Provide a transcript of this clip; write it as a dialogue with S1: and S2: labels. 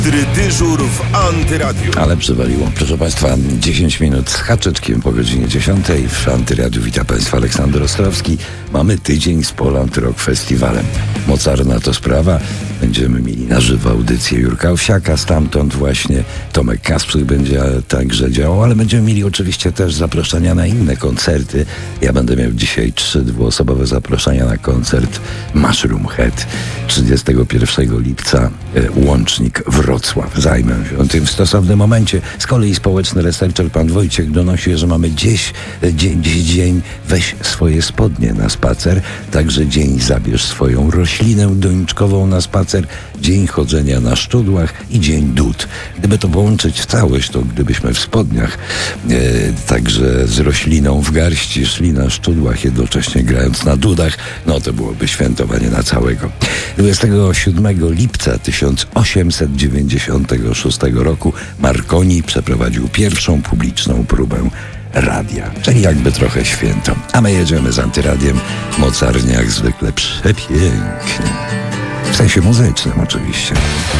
S1: Dyżur w Antyradiu.
S2: Ale przywaliło. Proszę Państwa, 10 minut z haczyczkiem po godzinie 10 w Antyradiu. Witam Państwa, Aleksander Ostrowski. Mamy tydzień z Poland Rock Festiwalem. Mocarna to sprawa. Będziemy mieli na żywo audycję Jurka Owsiaka, stamtąd właśnie Tomek Kasprzyk będzie także działał, ale będziemy mieli oczywiście też zaproszenia na inne koncerty. Ja będę miał dzisiaj 3 dwuosobowe zaproszenia na koncert Mushroom Head 31 lipca, Łącznik Wrocław. Zajmę się tym w stosownym momencie. Z kolei społeczny researcher pan Wojciech donosi, że mamy dziś dzień weź swoje spodnie na spacer, także dzień zabierz swoją roślinę doniczkową na spacer, dzień chodzenia na szczudłach i dzień dud. Gdyby to połączyć w całość, to gdybyśmy w spodniach także z rośliną w garści szli na szczudłach, jednocześnie grając na dudach, no to byłoby świętowanie na całego. 27 lipca 1896 roku Marconi przeprowadził pierwszą publiczną próbę radia, czyli jakby trochę święto. A my jedziemy z Antyradiem mocarnie jak zwykle przepięknie. W sensie muzycznym oczywiście.